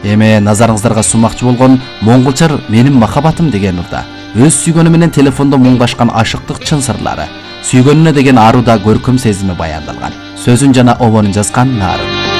Эми назарыңыздарга сунмакчы болгон Монголчар менин махаббатым деген ырда өз сүйгөнү менен телефондо муңдашкан ашыктык чын сырлары, сүйгөнүнө деген аруда көркөм сезими баяндалган. Сөзүн жана обонун жазган Нарын.